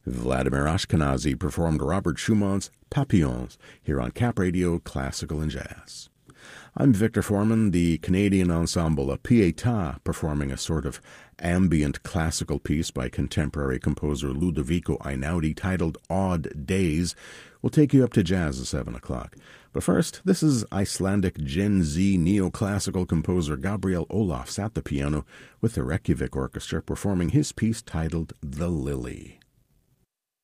Vladimir Ashkenazy performed Robert Schumann's Papillons here on Cap Radio Classical and Jazz. I'm Victor Foreman, the Canadian ensemble La Pietà, performing a sort of ambient classical piece by contemporary composer Ludovico Einaudi titled Odd Days. We'll take you up to jazz at 7 o'clock. But first, this is Icelandic Gen Z neoclassical composer Gabriel Olafs at the piano with the Reykjavik Orchestra performing his piece titled The Lily.